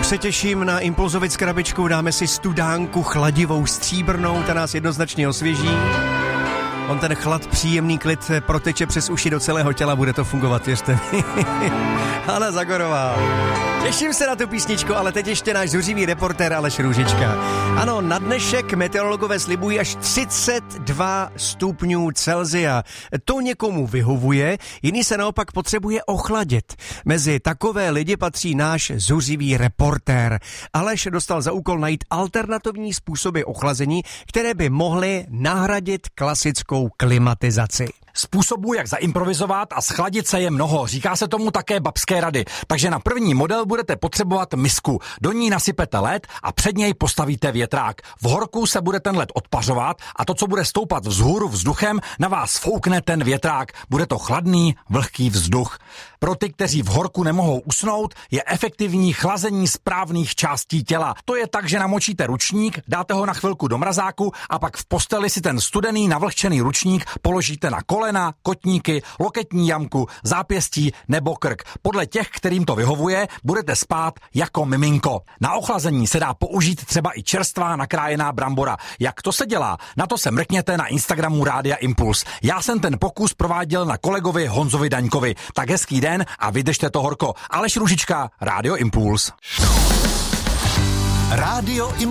Už se těším na Impulzovic krabičku, dáme si studánku chladivou stříbrnou, ta nás jednoznačně osvěží. On ten chlad, příjemný klid proteče přes uši do celého těla, bude to fungovat, věřte mi. Hana Zagorová. Těším se na tu písničku, ale teď ještě náš zuřivý reportér Aleš Růžička. Ano, na dnešek meteorologové slibují až 32 stupňů Celsia. To někomu vyhovuje, jiný se naopak potřebuje ochladit. Mezi takové lidi patří náš zuřivý reportér. Aleš dostal za úkol najít alternativní způsoby ochlazení, které by mohly nahradit klasickou klimatizaci. Způsobů, jak zaimprovizovat a schladit se, je mnoho. Říká se tomu také babské rady. Takže na první model budete potřebovat misku. Do ní nasypete led a před něj postavíte větrák. V horku se bude ten led odpařovat a to, co bude stoupat vzhůru vzduchem, na vás foukne ten větrák. Bude to chladný, vlhký vzduch. Pro ty, kteří v horku nemohou usnout, je efektivní chlazení správných částí těla. To je tak, že namočíte ručník, dáte ho na chvilku do mrazáku a pak v posteli si ten studený, navlhčený ručník položíte na kolena, kotníky, loketní jamku, zápěstí nebo krk. Podle těch, kterým to vyhovuje, budete spát jako miminko. Na ochlazení se dá použít třeba i čerstvá nakrájená brambora. Jak to se dělá? Na to se mrkněte na Instagramu Rádia Impuls. Já jsem ten pokus prováděl na kolegovi Honzovi Daňkovi. Tak hezký den a vydržte to horko. Aleš Růžička, Rádio Impuls. Rádio